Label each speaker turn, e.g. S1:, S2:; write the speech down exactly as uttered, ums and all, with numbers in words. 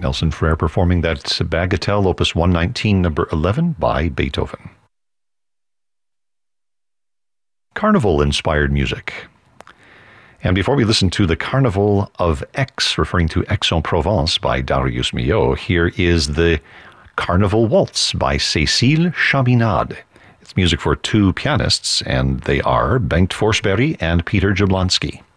S1: Nelson Frere performing that Bagatelle Opus one nineteen, number eleven by Beethoven. Carnival-inspired music. And before we listen to the Carnival of Aix, referring to Aix-en-Provence by Darius Milhaud, here is the Carnival Waltz by Cécile Chaminade. It's music for two pianists, and they are Bengt Forsberg and Peter Jablonski.